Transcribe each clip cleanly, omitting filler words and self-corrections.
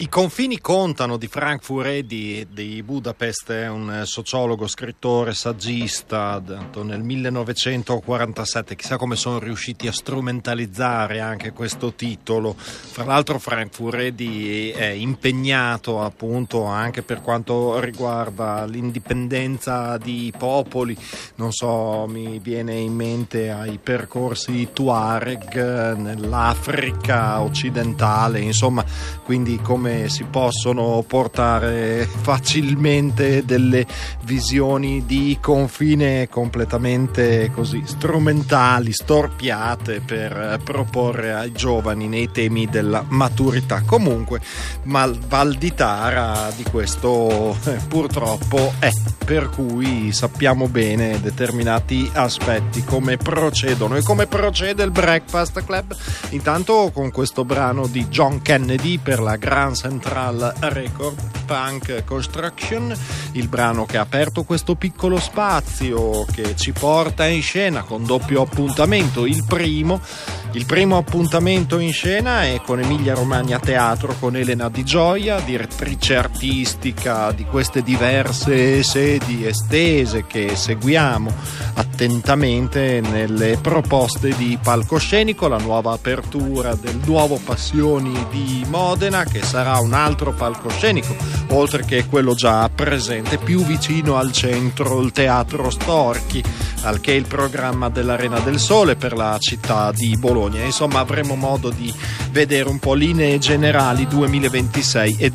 I confini contano di Frank Furedi di Budapest, è un sociologo, scrittore, saggista, nato nel 1947. Chissà come sono riusciti a strumentalizzare anche questo titolo. Fra l'altro Frank Furedi è impegnato appunto anche per quanto riguarda l'indipendenza di popoli. Non so, mi viene in mente ai percorsi Tuareg nell'Africa occidentale, insomma, quindi come si possono portare facilmente delle visioni di confine completamente così strumentali, storpiate per proporre ai giovani nei temi della maturità. Comunque Val di Tara di questo purtroppo è, per cui sappiamo bene determinati aspetti, come procedono e come procede il Breakfast Club. Intanto con questo brano di John Kennedy per la Grand Central Record, Punk Construction, il brano che ha aperto questo piccolo spazio che ci porta in scena con doppio appuntamento. Il primo appuntamento in scena è con Emilia Romagna Teatro, con Elena Di Gioia, direttrice artistica di queste diverse sedi estese che seguiamo attentamente nelle proposte di palcoscenico. La nuova apertura del nuovo Passioni di Modena, che sarà un altro palcoscenico oltre che quello già presente più vicino al centro, il Teatro Storchi, al che il programma dell'Arena del Sole per la città di Bologna. Insomma, avremo modo di vedere un po' linee generali 2026 e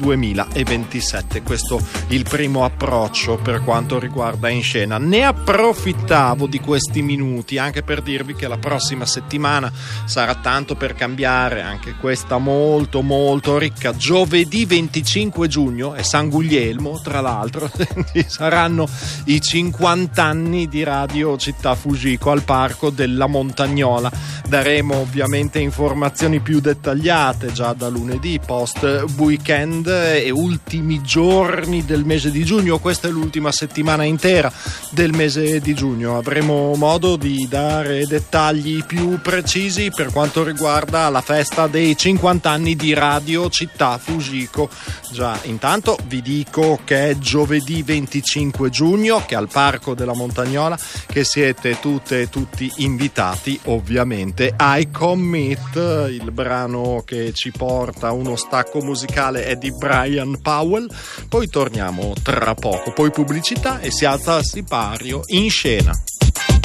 2027. Questo il primo approccio per quanto riguarda In Scena. Ne approfittavo di questi minuti anche per dirvi che la prossima settimana sarà tanto per cambiare, anche questa molto molto ricca. Giovedì 25 giugno è San Guglielmo, tra l'altro, saranno i 50 anni di Radio Città Fugico al Parco della Montagnola. Daremo ovviamente informazioni più dettagliate già da lunedì, post weekend e ultimi giorni del mese di giugno. Questa è l'ultima settimana intera del mese di giugno. Avremo modo di dare dettagli più precisi per quanto riguarda la festa dei 50 anni di Radio Città Fugico. Già, intanto vi dico che è giovedì 25 giugno, che al Parco della Montagnola, che siete tutte e tutti invitati ovviamente. I Commit, il brano che ci porta uno stacco musicale è di Brian Powell, poi torniamo tra poco, poi pubblicità e si alza al sipario In Scena.